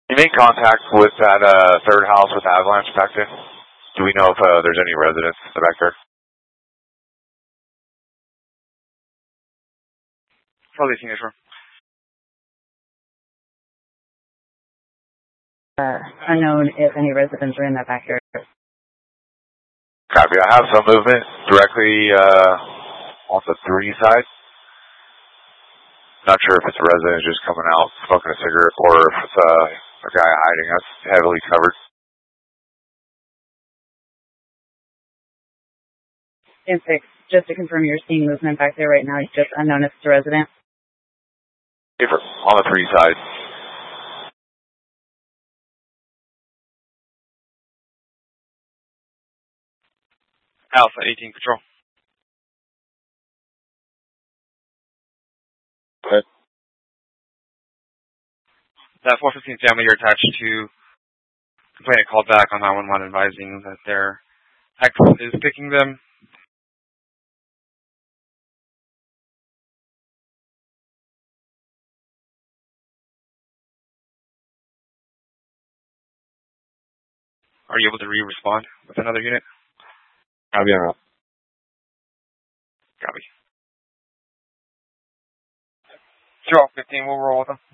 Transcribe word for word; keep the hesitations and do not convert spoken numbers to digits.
You made contact with that uh, third house with avalanche back there? Do we know if uh, there's any residents in the back there? Probably signature. Uh, unknown if any residents are in that backyard. Copy. I have some movement directly uh, on the three side. Not sure if it's a resident just coming out smoking a cigarette or if it's uh, a guy hiding us heavily covered. In six, just to confirm you're seeing movement back there right now, it's just unknown if it's a resident. Different. On the three side. Alpha eighteen control. Okay. That four fifteen family you're attached to, complainant called back on nine one one advising that their ex is picking them. Are you able to re-respond with another unit? Copy. I'm out. Copy. twelve fifteen, we'll roll with them.